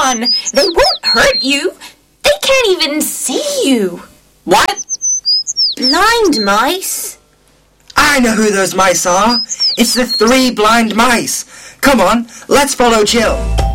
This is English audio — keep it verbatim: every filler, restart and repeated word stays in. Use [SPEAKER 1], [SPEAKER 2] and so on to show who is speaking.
[SPEAKER 1] on! They won't hurt you! They can't even see you!
[SPEAKER 2] What?
[SPEAKER 1] Blind mice?
[SPEAKER 2] I know who those mice are! It's the three blind mice! Come on, let's follow Jill!